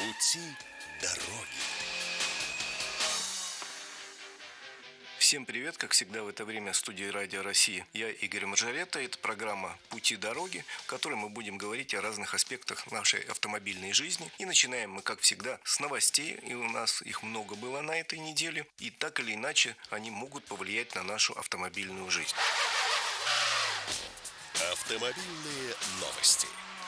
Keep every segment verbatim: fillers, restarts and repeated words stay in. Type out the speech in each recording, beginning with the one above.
Пути дороги. Всем привет, как всегда в это время в студии Радио России. Я Игорь Маржарета, это программа «Пути дороги», в которой мы будем говорить о разных аспектах нашей автомобильной жизни. И начинаем мы, как всегда, с новостей, и у нас их много было на этой неделе. И так или иначе, они могут повлиять на нашу автомобильную жизнь. Автомобильные новости.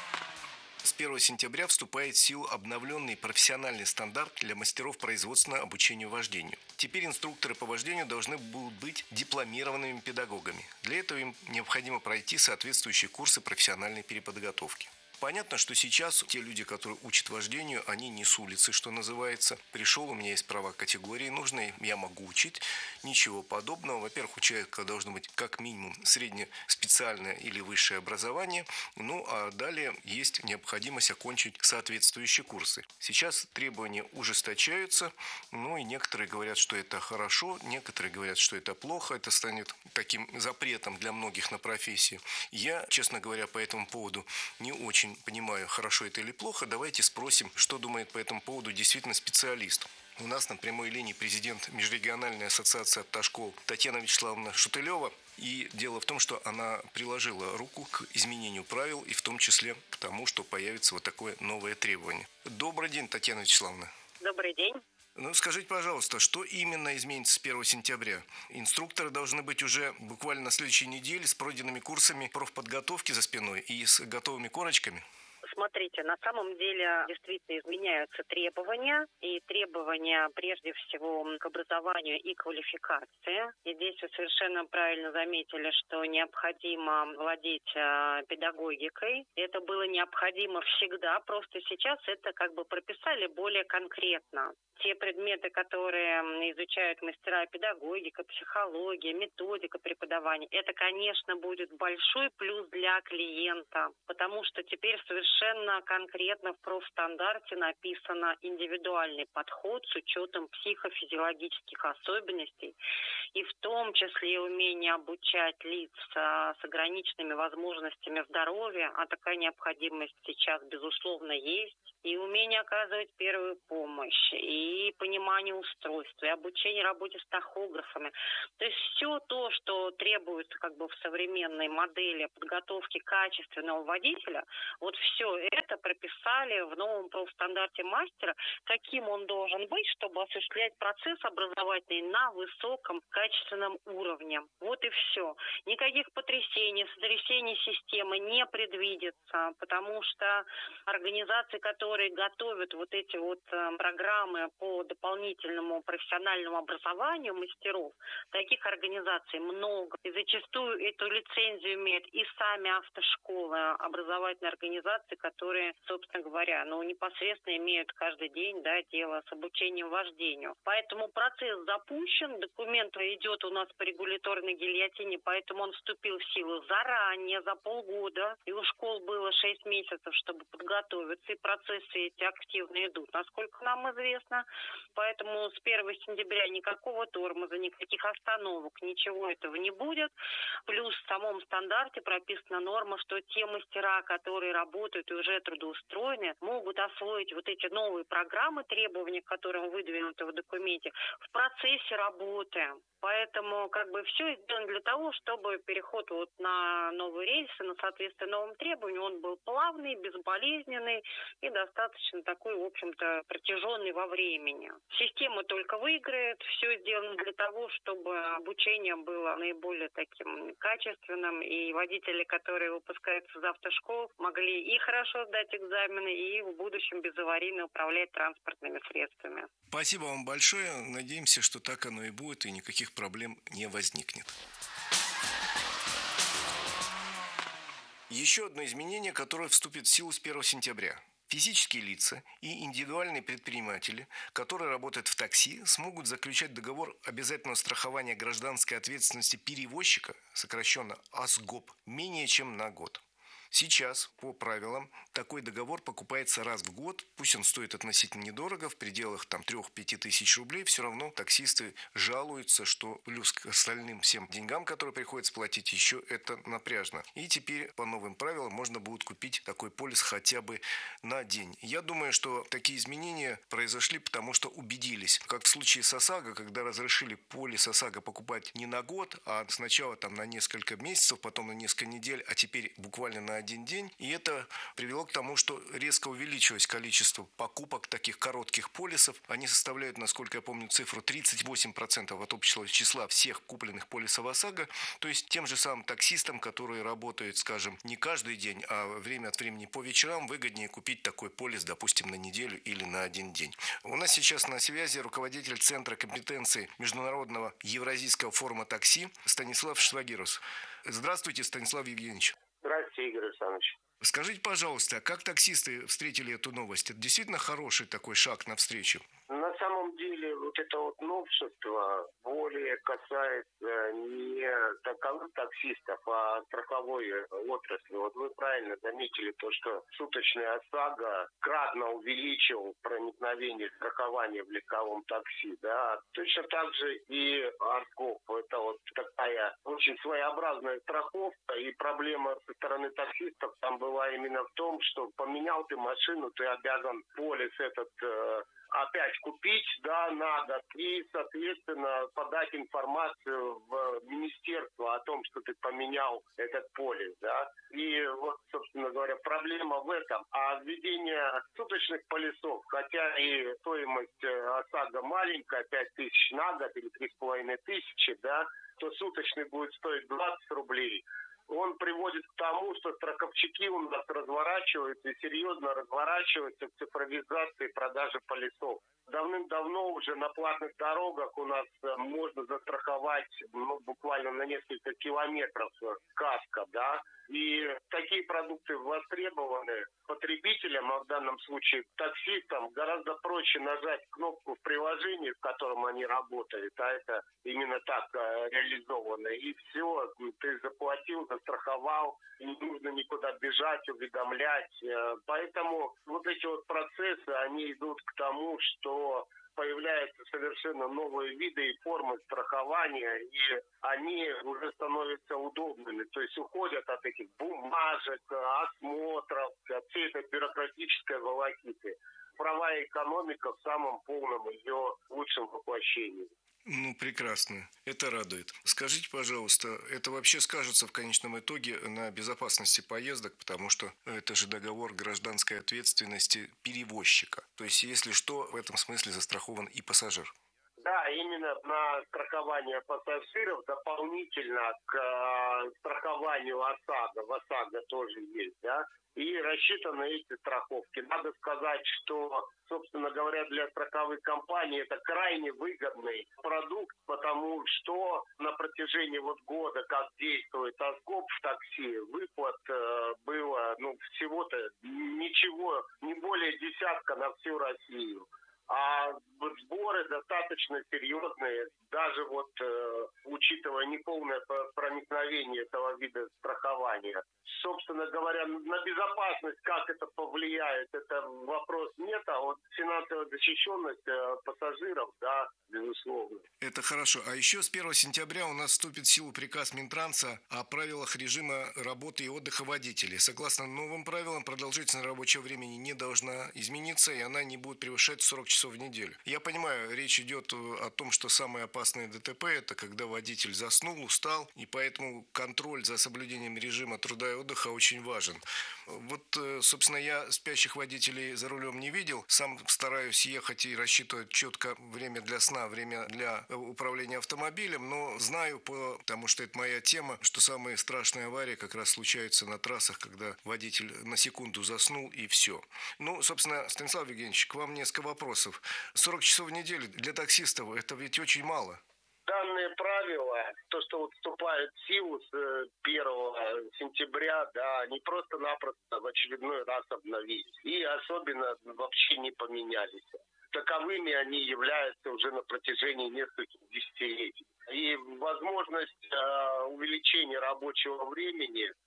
С первого сентября вступает в силу обновленный профессиональный стандарт для мастеров производственного обучения вождению. Теперь инструкторы по вождению должны будут быть дипломированными педагогами. Для этого им необходимо пройти соответствующие курсы профессиональной переподготовки. Понятно, что сейчас те люди, которые учат вождению, они не с улицы, что называется. Пришел, у меня есть права категории нужные, я могу учить. Ничего подобного. Во-первых, у человека должно быть как минимум среднее специальное или высшее образование. Ну, а далее есть необходимость окончить соответствующие курсы. Сейчас требования ужесточаются. Ну, и некоторые говорят, что это хорошо, некоторые говорят, что это плохо. Это станет таким запретом для многих на профессию. Я, честно говоря, по этому поводу не очень понимаю, хорошо это или плохо. Давайте спросим, что думает по этому поводу действительно специалист. У нас на прямой линии президент Межрегиональной ассоциации автошкол Татьяна Вячеславовна Шутылева. И дело в том, что она приложила руку к изменению правил, и в том числе к тому, что появится вот такое новое требование. Добрый день, Татьяна Вячеславовна. Добрый день. Ну, скажите, пожалуйста, что именно изменится с первого сентября? Инструкторы должны быть уже буквально на следующей неделе с пройденными курсами профподготовки за спиной и с готовыми корочками? Смотрите, на самом деле действительно изменяются требования, и требования прежде всего к образованию и квалификации. И здесь вы совершенно правильно заметили, что необходимо владеть э, педагогикой. Это было необходимо всегда, просто сейчас это как бы прописали более конкретно. Те предметы, которые изучают мастера педагогика, психология, методика преподавания, это, конечно, будет большой плюс для клиента, потому что теперь совершенно конкретно в профстандарте написано индивидуальный подход с учетом психофизиологических особенностей, и в том числе и умение обучать лиц с ограниченными возможностями здоровья, а такая необходимость сейчас, безусловно, есть, и умение оказывать первую помощь, и понимание устройства, и обучение работе с тахографами. То есть все то, что требуется как бы в современной модели подготовки качественного водителя, вот все это прописали в новом профстандарте мастера, каким он должен быть, чтобы осуществлять процесс образовательный на высоком качественном уровне. Вот и все. Никаких потрясений, сотрясений системы не предвидится, потому что организации, которые готовят вот эти вот программы по дополнительному профессиональному образованию мастеров, таких организаций много. И зачастую эту лицензию имеют и сами автошколы, образовательные организации, которые, собственно говоря, ну, непосредственно имеют каждый день, да, дело с обучением вождению. Поэтому процесс запущен, документ идет у нас по регуляторной гильотине, поэтому он вступил в силу заранее, за полгода, и у школ было шесть месяцев, чтобы подготовиться, и процессы эти активно идут, насколько нам известно. Поэтому с первого сентября никакого тормоза, никаких остановок, ничего этого не будет. Плюс в самом стандарте прописана норма, что те мастера, которые работают и уже трудоустроены, могут освоить вот эти новые программы, требования, к которым выдвинуты в документе, в процессе работы. Поэтому как бы все сделано для того, чтобы переход вот на новые рельсы, на соответствие новым требованиям, он был плавный, безболезненный и достаточно такой, в общем-то, протяженный во времени. Система только выиграет, все сделано для того, чтобы обучение было наиболее таким качественным, и водители, которые выпускаются из автошкол, могли и хорошо сдать экзамены, и в будущем безаварийно управлять транспортными средствами. Спасибо вам большое. Надеемся, что так оно и будет, и никаких проблем не возникнет. Еще одно изменение, которое вступит в силу с первого сентября. Физические лица и индивидуальные предприниматели, которые работают в такси, смогут заключать договор обязательного страхования гражданской ответственности перевозчика, сокращенно АСГОП, менее чем на год. Сейчас, по правилам, такой договор покупается раз в год. Пусть он стоит относительно недорого, в пределах там трех-пяти тысяч рублей. Все равно таксисты жалуются, что плюс к остальным всем деньгам, которые приходится платить, еще это напряжно. И теперь по новым правилам можно будет купить такой полис хотя бы на день. Я думаю, что такие изменения произошли, потому что убедились. Как в случае с ОСАГО, когда разрешили полис ОСАГО покупать не на год, а сначала там на несколько месяцев, потом на несколько недель, а теперь буквально на один день. И это привело к тому, что резко увеличилось количество покупок таких коротких полисов. Они составляют, насколько я помню, цифру тридцать восемь процентов от общего числа всех купленных полисов ОСАГО. То есть тем же самым таксистам, которые работают, скажем, не каждый день, а время от времени по вечерам, выгоднее купить такой полис, допустим, на неделю или на один день. У нас сейчас на связи руководитель Центра компетенции Международного Евразийского форума такси Станислав Швагирус. Здравствуйте, Станислав Евгеньевич. Здравствуйте, Игорь Александрович. Скажите, пожалуйста, как таксисты встретили эту новость? Это действительно хороший такой шаг навстречу? На самом деле, вот это вот новшество более касается не таковых таксистов, а страховой отрасли. Вот вы правильно заметили то, что суточный ОСАГО кратно увеличил проникновение страхования в легковом такси. Да? Точно так же и АСГОП. Это вот такая очень своеобразная страховка, и проблема со стороны таксистов там была именно в том, что поменял ты машину, ты обязан полис этот э, опять купить, да, на год, и, соответственно, подать информацию в министерство о том, что ты поменял этот полис, да. И вот, собственно говоря, проблема в этом. А введение суточных полисов, хотя и стоимость ОСАГО маленькая, пять тысяч на год или три с половиной тысячи, да, то суточный будет стоить двадцать рублей. Он приводит к тому, что страховщики у нас разворачиваются и серьезно разворачиваются к цифровизации продажи полисов. Давным-давно уже на платных дорогах у нас можно застраховать ну, буквально на несколько километров каска, да. И такие продукты востребованы потребителям, а в данном случае таксистам, гораздо проще нажать кнопку в приложении, в котором они работают, а это именно так э, реализовано. И все, ты заплатил, застраховал, не нужно никуда бежать, уведомлять. Поэтому вот эти вот процессы, они идут к тому, что появляются совершенно новые виды и формы страхования, и они уже становятся удобными. То есть уходят от этих бумажек, осмотров, от всей этой бюрократической волокиты. Правовая экономика в самом полном ее лучшем воплощении. Ну, прекрасно. Это радует. Скажите, пожалуйста, это вообще скажется в конечном итоге на безопасности поездок, потому что это же договор гражданской ответственности перевозчика. То есть, если что, в этом смысле застрахован и пассажир. Да, именно на страхование пассажиров дополнительно к э, страхованию ОСАГО, в ОСАГО тоже есть, да, и рассчитаны эти страховки. Надо сказать, что, собственно говоря, для страховых компаний это крайне выгодный продукт, потому что на протяжении вот года, как действует АСГОП в такси, выплат э, было ну, всего-то ничего, не более десятка на всю Россию. А сборы достаточно серьезные, даже вот э, учитывая неполное проникновение этого вида страхования. Собственно говоря, на безопасность, как это повлияет, это вопрос нет, а вот финансовая защищенность э, пассажиров, да, безусловно. Это хорошо. А еще с первого сентября у нас вступит в силу приказ Минтранса о правилах режима работы и отдыха водителей. Согласно новым правилам, продолжительность рабочего времени не должна измениться, и она не будет превышать сорок часов в неделю. Я понимаю, речь идет о том, что самое опасное ДТП – это когда водитель заснул, устал, и поэтому контроль за соблюдением режима труда и отдыха очень важен. Вот, собственно, я спящих водителей за рулем не видел. Сам стараюсь ехать и рассчитывать четко время для сна, время для управления автомобилем, но знаю, потому что это моя тема, что самые страшные аварии как раз случаются на трассах, когда водитель на секунду заснул и все. Ну, собственно, Станислав Евгеньевич, к вам несколько вопросов. сорок часов в неделю для таксистов – это ведь очень мало. Данные правила, то, что вот вступает в силу с первого сентября, да, они просто-напросто в очередной раз обновились. И особенно вообще не поменялись. Таковыми они являются уже на протяжении нескольких десятилетий. И возможность э, увеличения рабочего времени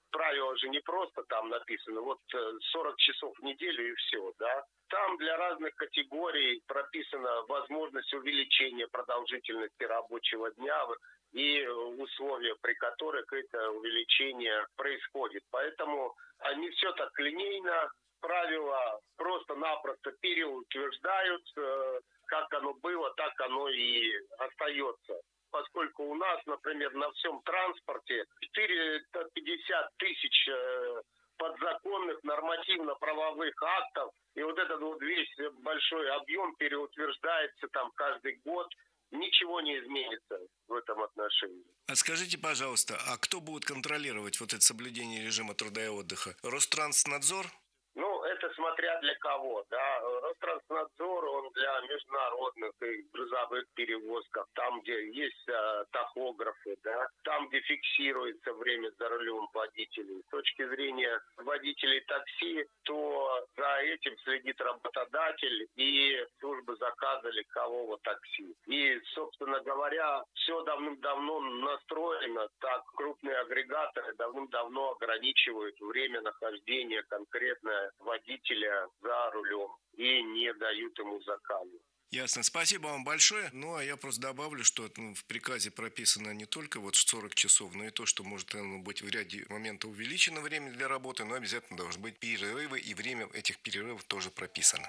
правила же не просто там написано, вот сорок часов в неделю и все, да. Там для разных категорий прописана возможность увеличения продолжительности рабочего дня и условия, при которых это увеличение происходит. Поэтому не все так линейно. Правила просто-напросто переутверждают. Как оно было, так оно и остается. Поскольку у нас, например, на всем транспорте четыреста пятьдесят тысяч подзаконных нормативно-правовых актов, и вот этот вот весь большой объем переутверждается там каждый год, ничего не изменится в этом отношении. А скажите, пожалуйста, а кто будет контролировать вот это соблюдение режима труда и отдыха? Ространснадзор? Ну, это смотря для кого, да. Ространснадзор, он для международных и грузовых перевозков, там, где есть а, тахографы, да, там, где фиксируется время за рулем водителей. С точки зрения водителей такси, то за этим следит работодатель и служба заказа легкового такси. И, собственно говоря, все давным-давно настроено, так крупные агрегаторы давным-давно ограничивают время нахождения конкретно водителя за рулем и не дают ему заказы. Ясно. Спасибо вам большое. Ну, а я просто добавлю, что ну, в приказе прописано не только вот сорок часов, но и то, что может ну, быть в ряде моментов увеличено время для работы, но обязательно должны быть перерывы, и время этих перерывов тоже прописано.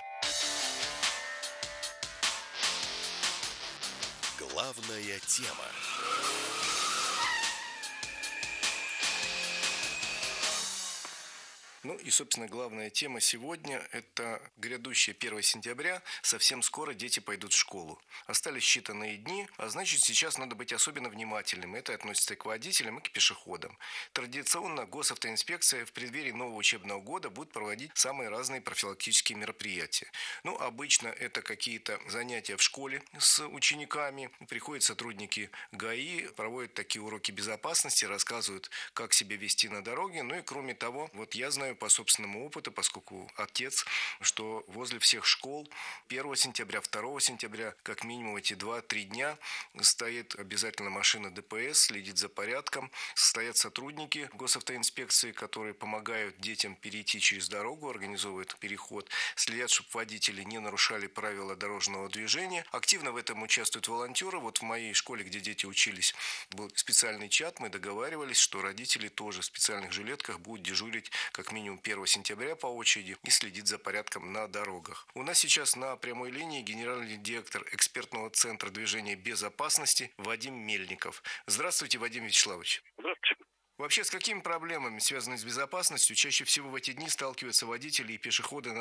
Главная тема. Ну и, собственно, главная тема сегодня – это грядущее первое сентября. Совсем скоро дети пойдут в школу. Остались считанные дни, а значит, сейчас надо быть особенно внимательным. Это относится и к водителям, и к пешеходам. Традиционно госавтоинспекция в преддверии нового учебного года будет проводить самые разные профилактические мероприятия. Ну, обычно это какие-то занятия в школе с учениками. Приходят сотрудники ГАИ, проводят такие уроки безопасности, рассказывают, как себя вести на дороге. Ну и, кроме того, вот я знаю, по собственному опыту, поскольку отец, что возле всех школ первого сентября, второго сентября, как минимум эти два-три дня стоит обязательно машина ДПС, следит за порядком, стоят сотрудники госавтоинспекции, которые помогают детям перейти через дорогу, организовывают переход, следят, чтобы водители не нарушали правила дорожного движения. Активно в этом участвуют волонтеры. Вот в моей школе, где дети учились, был специальный чат, мы договаривались, что родители тоже в специальных жилетках будут дежурить как минимум минимум первого сентября по очереди и следить за порядком на дорогах. У нас сейчас на прямой линии генеральный директор экспертного центра движения безопасности Вадим Мельников. Здравствуйте, Вадим Вячеславович. Здравствуйте. Вообще, с какими проблемами, связанными с безопасностью, чаще всего в эти дни сталкиваются водители и пешеходы